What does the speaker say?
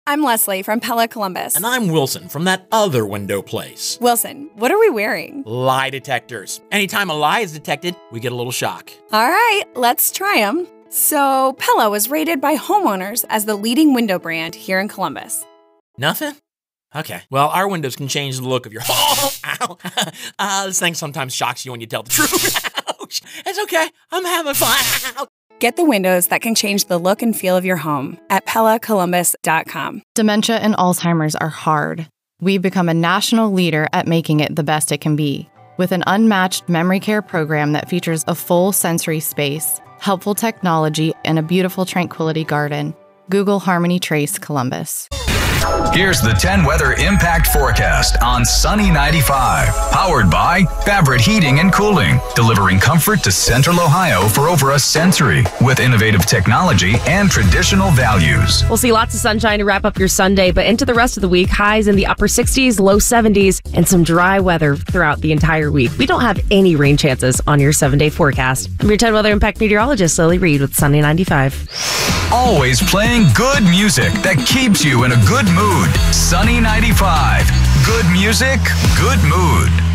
I'm Leslie from Pella Columbus. And I'm Wilson from that other window place. Wilson, what are we wearing? Lie detectors. Anytime a lie is detected, we get a little shock. All right, let's try them. So, Pella was rated by homeowners as the leading window brand here in Columbus. Nothing? Okay. Well, our windows can change the look of your home. Ow. This thing sometimes shocks you when you tell the truth. Ouch. It's okay. I'm having fun. Get the windows that can change the look and feel of your home at PellaColumbus.com. Dementia and Alzheimer's are hard. We've become a national leader at making it the best it can be. With an unmatched memory care program that features a full sensory space, helpful technology, and a beautiful tranquility garden. Google Harmony Trace Columbus. Here's the 10 weather impact forecast on Sunny 95. Powered by Fabric Heating and Cooling, delivering comfort to Central Ohio for over a century with innovative technology and traditional values. We'll see lots of sunshine to wrap up your Sunday, but into the rest of the week, highs in the upper 60s, low 70s, and some dry weather throughout the entire week. We don't have any rain chances on your 7-day forecast. I'm your 10 weather impact meteorologist, Lily Reed with Sunny 95. Always playing good music that keeps you in a good mood. Sunny 95. Good music, good mood.